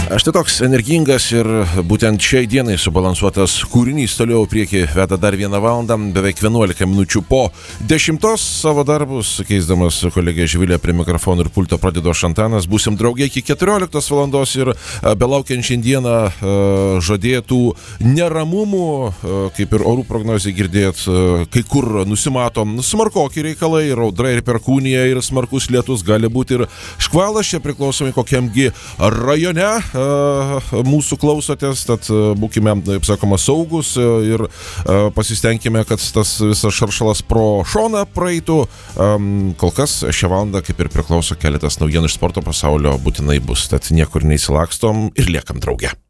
Štai toks energingas ir būtent šiai dienai subalansuotas kūrinys toliau prieki veda dar 1 valandą, beveik 11 minučių po 10 savo darbus, keisdamas kolegę Živilę prie mikrofono ir pulto pradedo Šantanas. Būsim drauge iki 14 valandos ir belaukiant šiandieną žadėtų neramumų, kaip ir orų prognozė girdėt, kai kur nusimato smarkoki reikalai, ir audra, ir perkūnija, ir smarkus lietus, gali būti ir škvalas, čia priklausomai kokiamgi rajone mūsų klausotės, tad būkime, taip sakoma, saugus ir pasistengime, kad tas visas šaršalas pro šoną praeitų. Kol kas šią valandą, kaip ir priklauso, keletas naujienų iš sporto pasaulio būtinai bus, tad niekur neįsilakstom ir liekam drauge.